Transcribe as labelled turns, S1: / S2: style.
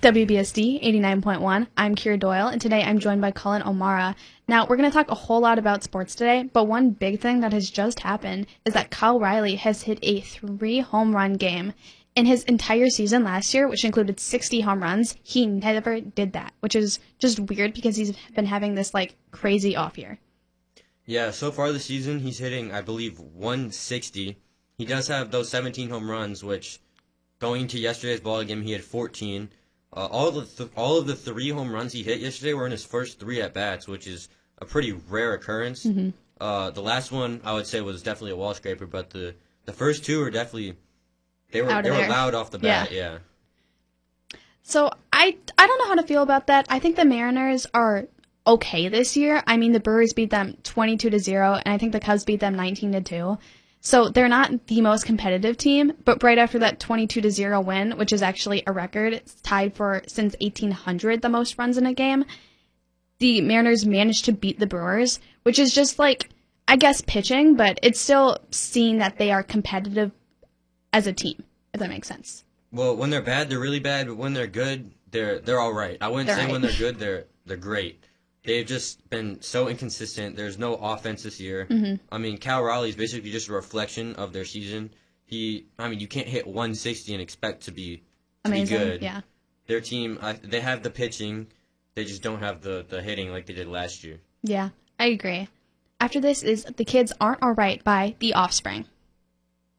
S1: WBSD 89.1. I'm Kira Doyle, and today I'm joined by Cullen O'Mara. Now, we're going to talk a whole lot about sports today, but one big thing that has just happened is that Kyle Riley has hit a 3-home run game. In his entire season last year, which included 60 home runs, he never did that, which is just weird because he's been having this, crazy off year.
S2: Yeah, so far this season, he's hitting, I believe, 160. He does have those 17 home runs, which, going into yesterday's ball game, he had 14. All of the 3 home runs he hit yesterday were in his first 3 at-bats, which is a pretty rare occurrence.
S1: Mm-hmm.
S2: The last one, I would say, was definitely a wall scraper, but the first 2 were definitely... They were loud off the bat, yeah.
S1: So I don't know how to feel about that. I think the Mariners are okay this year. I mean, the Brewers beat them 22-0, and I think the Cubs beat them 19-2. So they're not the most competitive team, but right after that 22-0 win, which is actually a record, it's tied for since 1800 the most runs in a game, the Mariners managed to beat the Brewers, which is just I guess pitching, but it's still seen that they are competitive as a team, if that makes sense.
S2: Well, when they're bad, they're really bad, but when they're good, they're all right. I wouldn't say when they're good, they're great. They've just been so inconsistent. There's no offense this year.
S1: Mm-hmm.
S2: I mean, Cal Raleigh is basically just a reflection of their season. You can't hit 160 and expect to be
S1: amazing.
S2: Good.
S1: Yeah.
S2: Their team, they have the pitching. They just don't have the hitting like they did last year.
S1: Yeah, I agree. After this is The Kids Aren't Alright by The Offspring.